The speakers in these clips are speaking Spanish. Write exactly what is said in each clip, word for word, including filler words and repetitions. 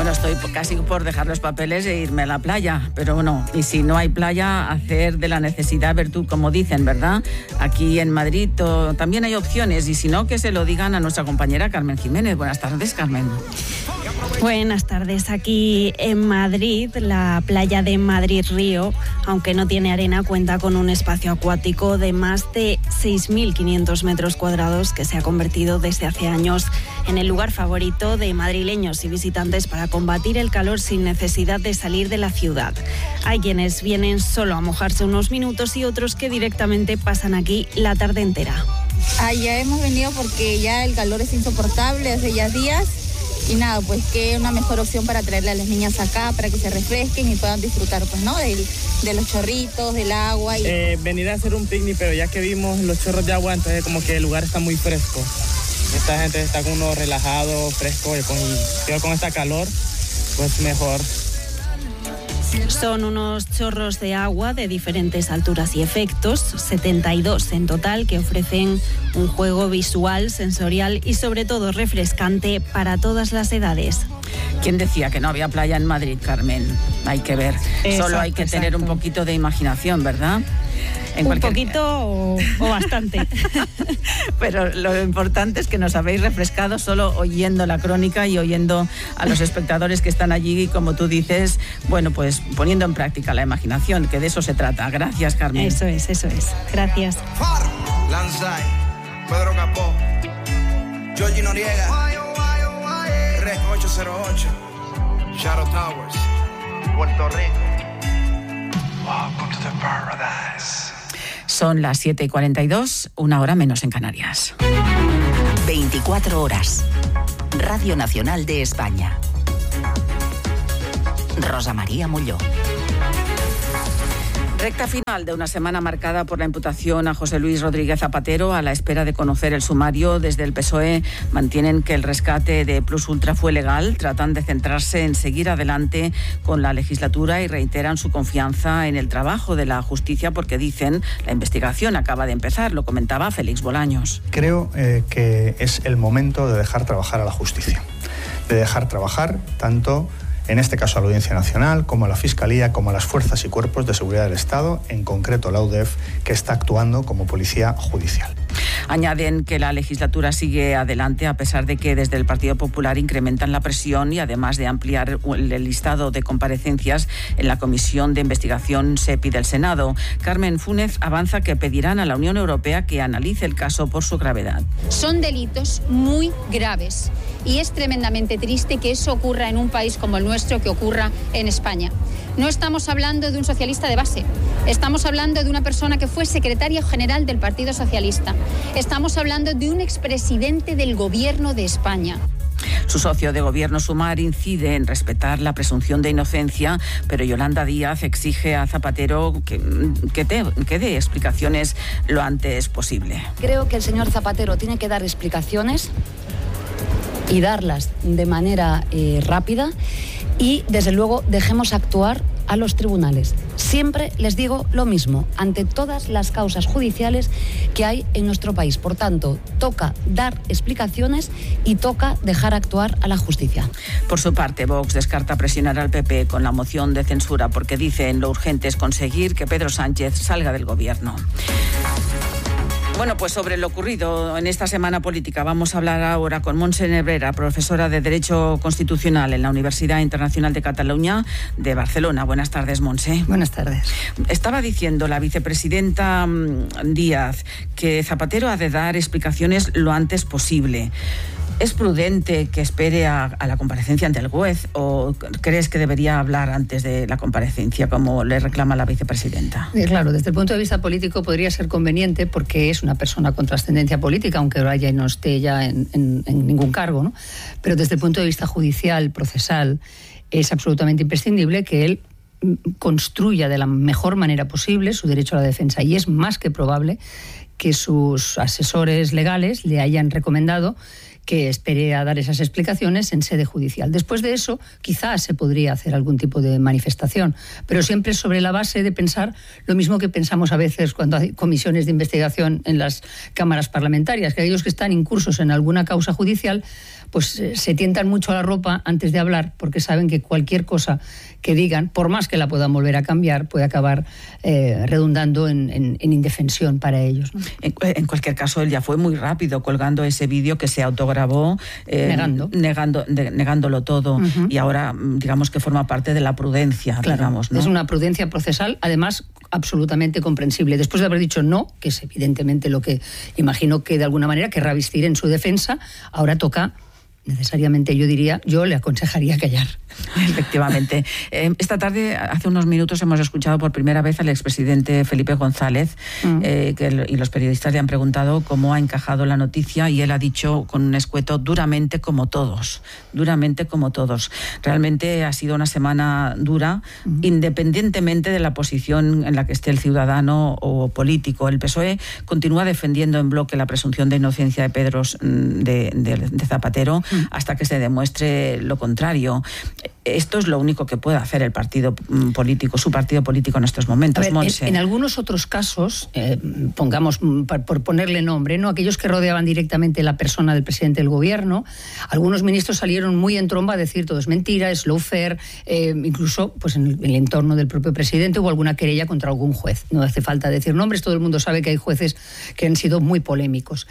Bueno, estoy casi por dejar los papeles e irme a la playa, pero bueno, y si no hay playa, hacer de la necesidad virtud, como dicen, ¿verdad? Aquí en Madrid to, también hay opciones, y si no, que se lo digan a nuestra compañera Carmen Jiménez. Buenas tardes, Carmen. Buenas tardes. Aquí en Madrid, la playa de Madrid Río, aunque no tiene arena, cuenta con un espacio acuático de más de seis mil quinientos metros cuadrados que se ha convertido desde hace años en el lugar favorito de madrileños y visitantes para combatir el calor sin necesidad de salir de la ciudad. Hay quienes vienen solo a mojarse unos minutos y otros que directamente pasan aquí la tarde entera. Ah, ya hemos venido porque ya el calor es insoportable hace ya días. Y nada, pues qué una mejor opción para traerle a las niñas acá, para que se refresquen y puedan disfrutar, pues, ¿no? De, de los chorritos, del agua. Y... Eh, venir a hacer un picnic, pero ya que vimos los chorros de agua, entonces como que el lugar está muy fresco. Esta gente está con uno relajado, fresco, y con, y con esta calor, pues mejor. Son unos chorros de agua de diferentes alturas y efectos, setenta y dos en total, que ofrecen un juego visual, sensorial y sobre todo refrescante para todas las edades. ¿Quién decía que no había playa en Madrid, Carmen? Hay que ver. Exacto, Solo hay que exacto. tener un poquito de imaginación, ¿verdad? En un cualquier... poquito o, o bastante. Pero lo importante es que nos habéis refrescado solo oyendo la crónica y oyendo a los espectadores que están allí y, como tú dices, bueno, pues poniendo en práctica la imaginación, que de eso se trata. Gracias, Carmen. Eso es, eso es. Gracias. Lanzai, Pedro Capó, Georgie Noriega, Rec ocho cero ocho, Shadow Towers, Puerto Rico. Welcome to the paradise. Son las siete y cuarenta y dos, una hora menos en Canarias. veinticuatro horas. Radio Nacional de España. Rosa María Molló. Recta final de una semana marcada por la imputación a José Luis Rodríguez Zapatero. A la espera de conocer el sumario, desde el P S O E mantienen que el rescate de Plus Ultra fue legal, tratan de centrarse en seguir adelante con la legislatura y reiteran su confianza en el trabajo de la justicia porque dicen la investigación acaba de empezar, lo comentaba Félix Bolaños. Creo eh, que es el momento de dejar trabajar a la justicia, de dejar trabajar tanto en este caso a la Audiencia Nacional, como a la Fiscalía, como a las fuerzas y cuerpos de seguridad del Estado, en concreto la U D E F, que está actuando como policía judicial. Añaden que la legislatura sigue adelante a pesar de que desde el Partido Popular incrementan la presión y además de ampliar el listado de comparecencias en la Comisión de Investigación S E P I del Senado. Carmen Fúnez avanza que pedirán a la Unión Europea que analice el caso por su gravedad. Son delitos muy graves y es tremendamente triste que eso ocurra en un país como el nuestro, que ocurra en España. No estamos hablando de un socialista de base, estamos hablando de una persona que fue secretaria general del Partido Socialista, estamos hablando de un expresidente del Gobierno de España. Su socio de gobierno, Sumar, incide en respetar la presunción de inocencia, pero Yolanda Díaz exige a Zapatero que, que, te, que dé explicaciones lo antes posible. Creo que el señor Zapatero tiene que dar explicaciones y darlas de manera eh, rápida y, desde luego, dejemos actuar a los tribunales. Siempre les digo lo mismo, ante todas las causas judiciales que hay en nuestro país. Por tanto, toca dar explicaciones y toca dejar actuar a la justicia. Por su parte, Vox descarta presionar al P P con la moción de censura porque dicen lo urgente es conseguir que Pedro Sánchez salga del gobierno. Bueno, pues sobre lo ocurrido en esta semana política vamos a hablar ahora con Montse Nebrera, profesora de Derecho Constitucional en la Universidad Internacional de Cataluña de Barcelona. Buenas tardes, Montse. Buenas tardes. Estaba diciendo la vicepresidenta Díaz que Zapatero ha de dar explicaciones lo antes posible. ¿Es prudente que espere a, a la comparecencia ante el juez o crees que debería hablar antes de la comparecencia, como le reclama la vicepresidenta? Eh, claro, desde el punto de vista político podría ser conveniente porque es una persona con trascendencia política, aunque ahora ya no esté ya en, en, en ningún cargo, ¿no? Pero desde el punto de vista judicial, procesal, es absolutamente imprescindible que él construya de la mejor manera posible su derecho a la defensa, y es más que probable que sus asesores legales le hayan recomendado que espere a dar esas explicaciones en sede judicial. Después de eso, quizás se podría hacer algún tipo de manifestación, pero siempre sobre la base de pensar lo mismo que pensamos a veces cuando hay comisiones de investigación en las cámaras parlamentarias, que aquellos que están incursos en alguna causa judicial pues eh, se tientan mucho la ropa antes de hablar, porque saben que cualquier cosa que digan, por más que la puedan volver a cambiar, puede acabar eh, redundando en, en, en indefensión para ellos, ¿no? En, en cualquier caso, él ya fue muy rápido colgando ese vídeo que se autograbó, eh, negando, negando de, negándolo todo, uh-huh. y ahora digamos que forma parte de la prudencia, claro, digamos, ¿no? Es una prudencia procesal, además absolutamente comprensible. Después de haber dicho no, que es evidentemente lo que imagino que de alguna manera querrá vestir en su defensa, ahora toca necesariamente, yo diría, yo le aconsejaría callar. Efectivamente. Eh, esta tarde, hace unos minutos, hemos escuchado por primera vez al expresidente Felipe González, mm. eh, que el, y los periodistas le han preguntado cómo ha encajado la noticia, y él ha dicho con un escueto: duramente como todos, duramente como todos. Realmente ha sido una semana dura, mm. independientemente de la posición en la que esté el ciudadano o político. El P S O E continúa defendiendo en bloque la presunción de inocencia de Pedro de, de, de Zapatero, mm. hasta que se demuestre lo contrario. Esto es lo único que puede hacer el partido político, su partido político en estos momentos. A ver, en, en algunos otros casos, eh, pongamos, por, por ponerle nombre, ¿no?, aquellos que rodeaban directamente la persona del presidente del gobierno, algunos ministros salieron muy en tromba a decir todo es mentira, es lawfare, eh, incluso pues en el, en el entorno del propio presidente hubo alguna querella contra algún juez. No hace falta decir nombres, todo el mundo sabe que hay jueces que han sido muy polémicos.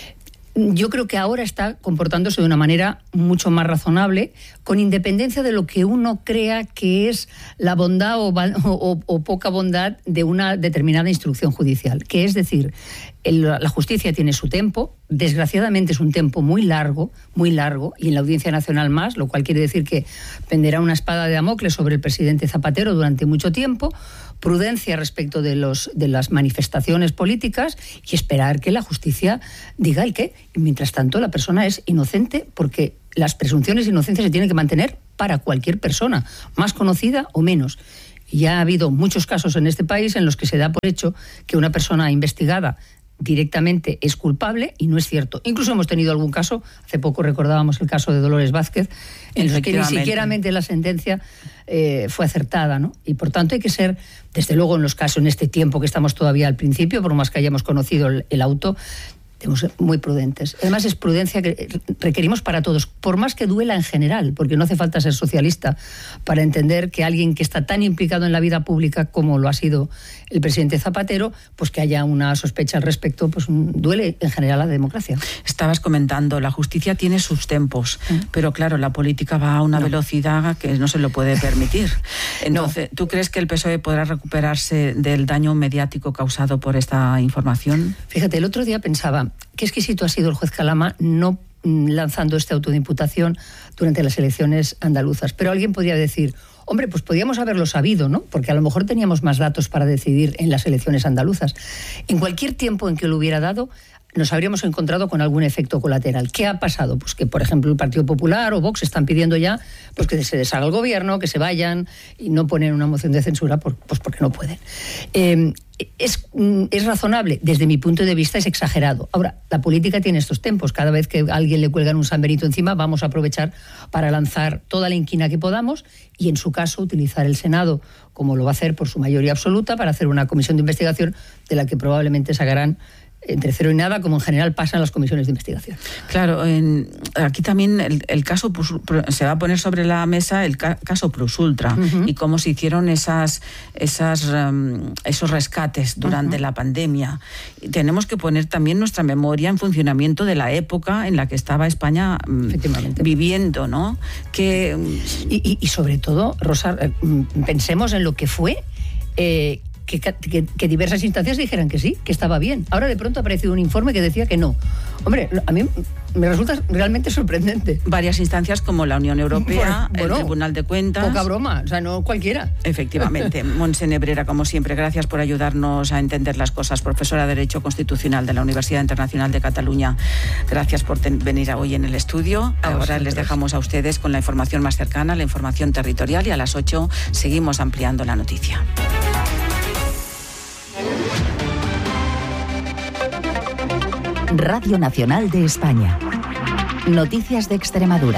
Yo creo que ahora está comportándose de una manera mucho más razonable, con independencia de lo que uno crea que es la bondad o, o, o poca bondad de una determinada instrucción judicial. Que es decir, el, la justicia tiene su tiempo, desgraciadamente es un tiempo muy largo, muy largo, y en la Audiencia Nacional más, lo cual quiere decir que penderá una espada de Damocles sobre el presidente Zapatero durante mucho tiempo. Prudencia respecto de, los, de las manifestaciones políticas y esperar que la justicia diga el qué. Y mientras tanto, la persona es inocente, porque las presunciones de inocencia se tienen que mantener para cualquier persona, más conocida o menos. Y ya ha habido muchos casos en este país en los que se da por hecho que una persona investigada directamente es culpable, y no es cierto. Incluso hemos tenido algún caso, hace poco recordábamos el caso de Dolores Vázquez, en los que ni siquiera la sentencia eh, fue acertada, ¿no? Y por tanto hay que ser, desde luego en los casos, en este tiempo que estamos todavía al principio, por más que hayamos conocido el, el auto, debemos ser muy prudentes. Además, es prudencia que requerimos para todos, por más que duela en general, porque no hace falta ser socialista para entender que alguien que está tan implicado en la vida pública como lo ha sido el presidente Zapatero, pues que haya una sospecha al respecto, pues duele en general a la democracia. Estabas comentando, la justicia tiene sus tempos, ¿Mm? pero claro, la política va a una no. velocidad que no se lo puede permitir. Entonces, no. ¿tú crees que el P S O E podrá recuperarse del daño mediático causado por esta información? Fíjate, el otro día pensaba, qué exquisito ha sido el juez Calama no lanzando este auto de imputación durante las elecciones andaluzas. Pero alguien podría decir, hombre, pues podíamos haberlo sabido, ¿no? Porque a lo mejor teníamos más datos para decidir en las elecciones andaluzas. En cualquier tiempo en que lo hubiera dado, nos habríamos encontrado con algún efecto colateral. ¿Qué ha pasado? Pues que, por ejemplo, el Partido Popular o Vox están pidiendo ya pues que se deshaga el gobierno, que se vayan, y no ponen una moción de censura por, pues porque no pueden. Eh, es, es razonable, desde mi punto de vista es exagerado. Ahora, la política tiene estos tempos. Cada vez que a alguien le cuelgan un San Benito encima, vamos a aprovechar para lanzar toda la inquina que podamos y, en su caso, utilizar el Senado, como lo va a hacer por su mayoría absoluta, para hacer una comisión de investigación de la que probablemente sacarán entre cero y nada, como en general pasa en las comisiones de investigación. Claro, en, aquí también el, el caso se va a poner sobre la mesa el ca, caso Plus Ultra, uh-huh. y cómo se hicieron esas, esas, um, esos rescates durante uh-huh. la pandemia. Y tenemos que poner también nuestra memoria en funcionamiento de la época en la que estaba España viviendo, ¿no? Que, y, y, y sobre todo, Rosa, pensemos en lo que fue eh, Que, que, que diversas instancias dijeran que sí, que estaba bien. Ahora de pronto ha aparecido un informe que decía que no. Hombre, a mí me resulta realmente sorprendente. Varias instancias como la Unión Europea, bueno, el Tribunal de Cuentas. Poca broma, o sea, no cualquiera. Efectivamente. Montse Nebrera, como siempre, gracias por ayudarnos a entender las cosas. Profesora de Derecho Constitucional de la Universidad Internacional de Cataluña. Gracias por ten- venir hoy en el estudio. A Ahora les dejamos a ustedes con la información más cercana, la información territorial, y a las ocho seguimos ampliando la noticia. Radio Nacional de España. Noticias de Extremadura.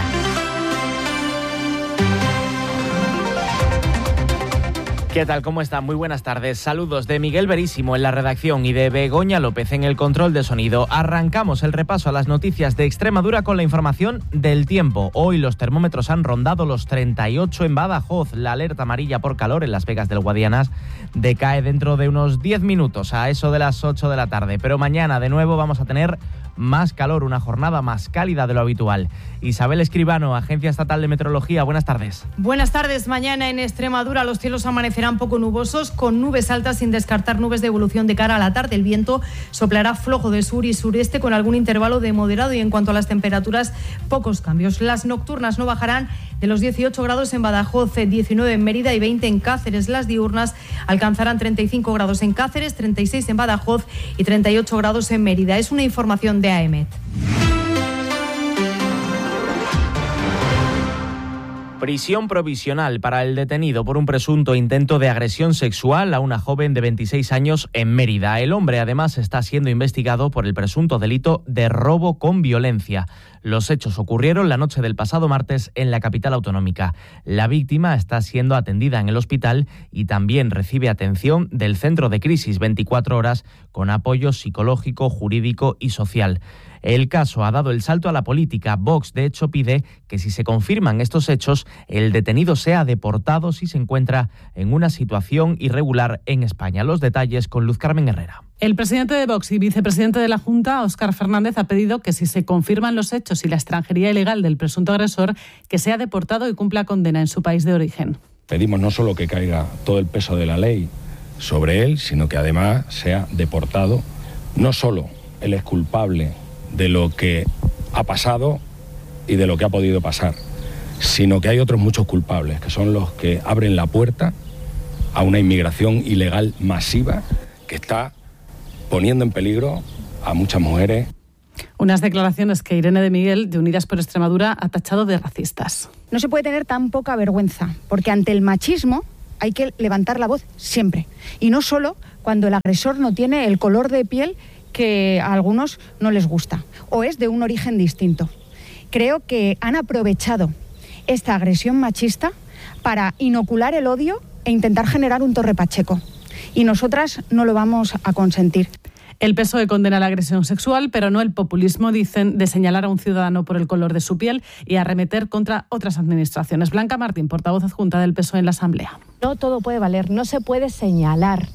¿Qué tal? ¿Cómo están? Muy buenas tardes. Saludos de Miguel Verísimo en la redacción y de Begoña López en el control de sonido. Arrancamos el repaso a las noticias de Extremadura con la información del tiempo. Hoy los termómetros han rondado los treinta y ocho en Badajoz. La alerta amarilla por calor en Las Vegas del Guadianas decae dentro de unos diez minutos, a eso de las ocho de la tarde. Pero mañana de nuevo vamos a tener más calor, una jornada más cálida de lo habitual. Isabel Escribano, Agencia Estatal de Meteorología, buenas tardes. Buenas tardes. Mañana en Extremadura los cielos amanecerán poco nubosos, con nubes altas sin descartar nubes de evolución de cara a la tarde. El viento soplará flojo de sur y sureste con algún intervalo de moderado, y en cuanto a las temperaturas, pocos cambios. Las nocturnas no bajarán de los dieciocho grados en Badajoz, diecinueve en Mérida y veinte en Cáceres. Las diurnas alcanzarán treinta y cinco grados en Cáceres, treinta y seis en Badajoz y treinta y ocho grados en Mérida. Es una información de A E M E T. Prisión provisional para el detenido por un presunto intento de agresión sexual a una joven de veintiséis años en Mérida. El hombre además está siendo investigado por el presunto delito de robo con violencia. Los hechos ocurrieron la noche del pasado martes en la capital autonómica. La víctima está siendo atendida en el hospital y también recibe atención del Centro de Crisis veinticuatro horas con apoyo psicológico, jurídico y social. El caso ha dado el salto a la política. Vox, de hecho, pide que si se confirman estos hechos, el detenido sea deportado si se encuentra en una situación irregular en España. Los detalles con Luz Carmen Herrera. El presidente de Vox y vicepresidente de la Junta, Óscar Fernández, ha pedido que si se confirman los hechos y la extranjería ilegal del presunto agresor, que sea deportado y cumpla condena en su país de origen. Pedimos no solo que caiga todo el peso de la ley sobre él, sino que además sea deportado. No solo él es culpable de lo que ha pasado y de lo que ha podido pasar, sino que hay otros muchos culpables, que son los que abren la puerta a una inmigración ilegal masiva que está poniendo en peligro a muchas mujeres. Unas declaraciones que Irene de Miguel, de Unidas por Extremadura, ha tachado de racistas. No se puede tener tan poca vergüenza, porque ante el machismo hay que levantar la voz siempre. Y no solo cuando el agresor no tiene el color de piel que a algunos no les gusta, o es de un origen distinto. Creo que han aprovechado esta agresión machista para inocular el odio e intentar generar un Torre Pacheco. Y nosotras no lo vamos a consentir. El P S O E condena la agresión sexual, pero no el populismo, dicen, de señalar a un ciudadano por el color de su piel y arremeter contra otras administraciones. Blanca Martín, portavoz adjunta del P S O E en la Asamblea. No todo puede valer, no se puede señalar,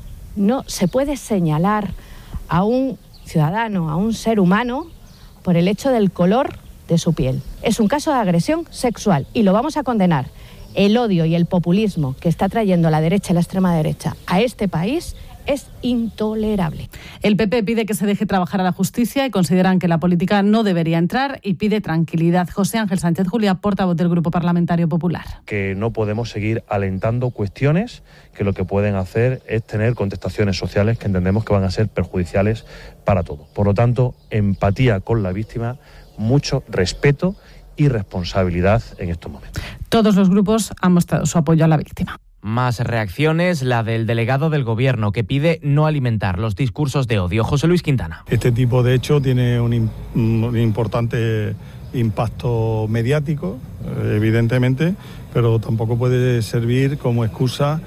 no se puede señalar a un ciudadano, a un ser humano, por el hecho del color de su piel. Es un caso de agresión sexual y lo vamos a condenar. El odio y el populismo que está trayendo la derecha y la extrema derecha a este país es intolerable. El P P pide que se deje trabajar a la justicia y consideran que la política no debería entrar, y pide tranquilidad. José Ángel Sánchez Juliá, portavoz del Grupo Parlamentario Popular. Que no podemos seguir alentando cuestiones que lo que pueden hacer es tener contestaciones sociales que entendemos que van a ser perjudiciales para todos. Por lo tanto, empatía con la víctima, mucho respeto y responsabilidad en estos momentos. Todos los grupos han mostrado su apoyo a la víctima. Más reacciones, la del delegado del Gobierno, que pide no alimentar los discursos de odio. José Luis Quintana. Este tipo de hecho tiene un, un importante impacto mediático, evidentemente, pero tampoco puede servir como excusa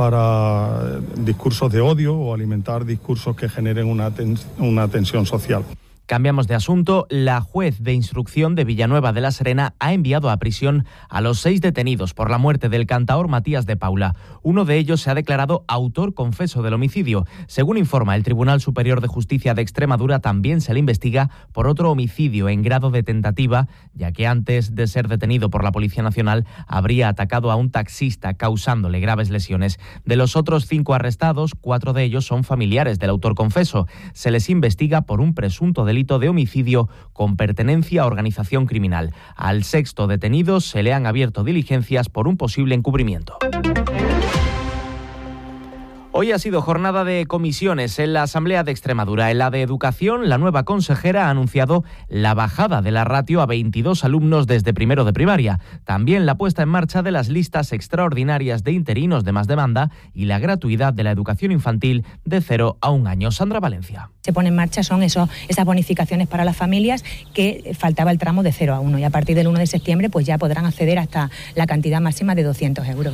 para discursos de odio o alimentar discursos que generen una, tens- una tensión social. Cambiamos de asunto. La juez de instrucción de Villanueva de la Serena ha enviado a prisión a los seis detenidos por la muerte del cantaor Matías de Paula. Uno de ellos se ha declarado autor confeso del homicidio. Según informa el Tribunal Superior de Justicia de Extremadura, también se le investiga por otro homicidio en grado de tentativa, ya que antes de ser detenido por la Policía Nacional habría atacado a un taxista causándole graves lesiones. De los otros cinco arrestados, cuatro de ellos son familiares del autor confeso. Se les investiga por un presunto delito de homicidio con pertenencia a organización criminal. Al sexto detenido se le han abierto diligencias por un posible encubrimiento. Hoy ha sido jornada de comisiones en la Asamblea de Extremadura. En la de Educación, la nueva consejera ha anunciado la bajada de la ratio a veintidós alumnos desde primero de primaria. También la puesta en marcha de las listas extraordinarias de interinos de más demanda y la gratuidad de la educación infantil de cero a un año. Sandra Valencia. Se pone en marcha son eso, esas bonificaciones para las familias, que faltaba el tramo de cero a uno, y a partir del uno de septiembre pues ya podrán acceder hasta la cantidad máxima de doscientos euros.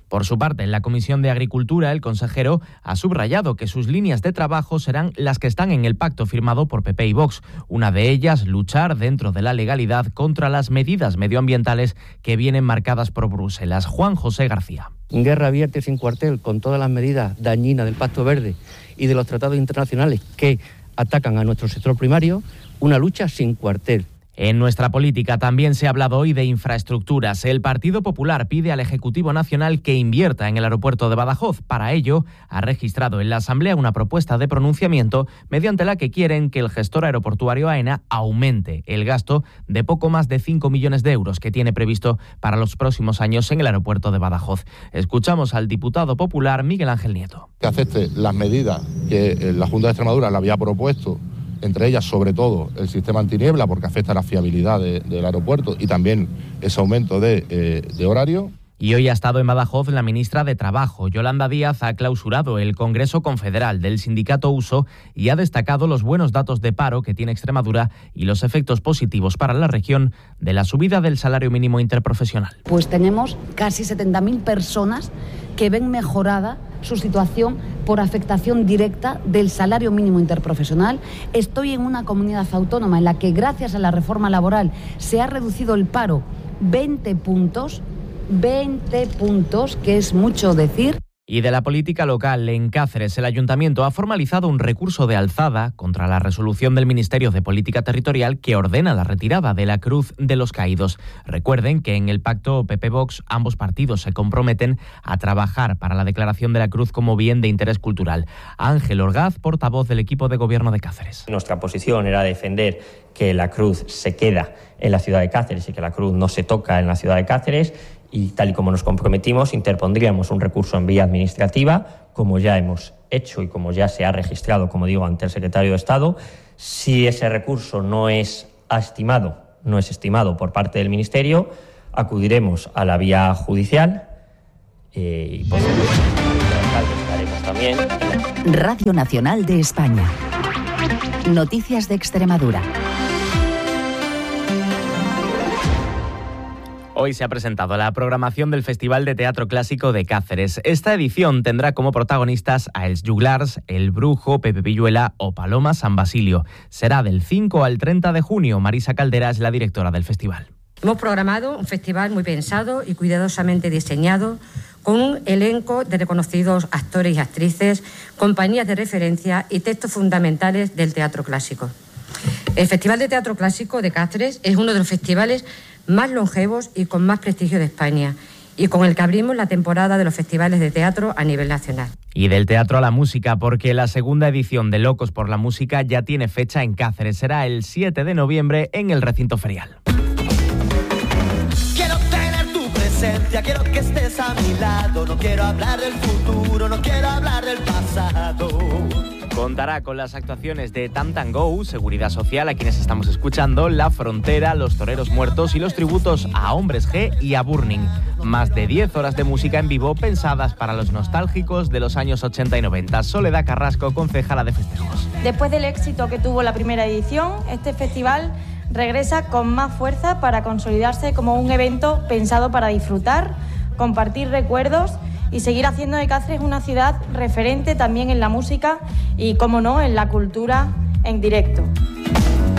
Por su parte, en la Comisión de Agricultura, el consejero ha subrayado que sus líneas de trabajo serán las que están en el pacto firmado por P P y Vox. Una de ellas, luchar dentro de la legalidad contra las medidas medioambientales que vienen marcadas por Bruselas. Juan José García. Guerra abierta y sin cuartel con todas las medidas dañinas del Pacto Verde y de los tratados internacionales que atacan a nuestro sector primario, una lucha sin cuartel. En nuestra política también se ha hablado hoy de infraestructuras. El Partido Popular pide al Ejecutivo Nacional que invierta en el aeropuerto de Badajoz. Para ello, ha registrado en la Asamblea una propuesta de pronunciamiento mediante la que quieren que el gestor aeroportuario AENA aumente el gasto de poco más de cinco millones de euros que tiene previsto para los próximos años en el aeropuerto de Badajoz. Escuchamos al diputado popular Miguel Ángel Nieto. Que acepte las medidas que la Junta de Extremadura le había propuesto, entre ellas, sobre todo, el sistema antiniebla, porque afecta a la fiabilidad de, del aeropuerto y también ese aumento de, eh, de horario. Y hoy ha estado en Badajoz la ministra de Trabajo. Yolanda Díaz ha clausurado el Congreso Confederal del sindicato Uso y ha destacado los buenos datos de paro que tiene Extremadura y los efectos positivos para la región de la subida del salario mínimo interprofesional. Pues tenemos casi setenta mil personas que ven mejorada su situación por afectación directa del salario mínimo interprofesional. Estoy en una comunidad autónoma en la que gracias a la reforma laboral se ha reducido el paro veinte puntos, veinte puntos, que es mucho decir. Y de la política local, en Cáceres, el Ayuntamiento ha formalizado un recurso de alzada contra la resolución del Ministerio de Política Territorial que ordena la retirada de la Cruz de los Caídos. Recuerden que en el pacto P P-Vox ambos partidos se comprometen a trabajar para la declaración de la Cruz como bien de interés cultural. Ángel Orgaz, portavoz del equipo de gobierno de Cáceres. Nuestra posición era defender que la Cruz se queda en la ciudad de Cáceres y que la Cruz no se toca en la ciudad de Cáceres. Y tal y como nos comprometimos, interpondríamos un recurso en vía administrativa, como ya hemos hecho y como ya se ha registrado, como digo, ante el secretario de Estado. Si ese recurso no es estimado, no es estimado por parte del Ministerio, acudiremos a la vía judicial eh, y posiblemente estaremos también. Radio Nacional de España. Noticias de Extremadura. Hoy se ha presentado la programación del Festival de Teatro Clásico de Cáceres. Esta edición tendrá como protagonistas a Els Juglars, El Brujo, Pepe Villuela o Paloma San Basilio. Será del cinco al treinta de junio. Marisa Caldera es la directora del festival. Hemos programado un festival muy pensado y cuidadosamente diseñado, con un elenco de reconocidos actores y actrices, compañías de referencia y textos fundamentales del teatro clásico. El Festival de Teatro Clásico de Cáceres es uno de los festivales más longevos y con más prestigio de España, y con el que abrimos la temporada de los festivales de teatro a nivel nacional. Y del teatro a la música, porque la segunda edición de Locos por la Música ya tiene fecha en Cáceres. Será el siete de noviembre en el recinto ferial. Quiero tener tu presencia, quiero que estés a mi lado. No quiero hablar del futuro, no quiero hablar del pasado. Contará con las actuaciones de Tam Tam Go, Seguridad Social, a quienes estamos escuchando, La Frontera, Los Toreros Muertos y los tributos a Hombres G y a Burning. Más de diez horas de música en vivo pensadas para los nostálgicos de los años ochenta y noventa. Soledad Carrasco, concejala de festejos. Después del éxito que tuvo la primera edición, este festival regresa con más fuerza para consolidarse como un evento pensado para disfrutar, compartir recuerdos y seguir haciendo de Cáceres una ciudad referente también en la música y, como no, en la cultura en directo.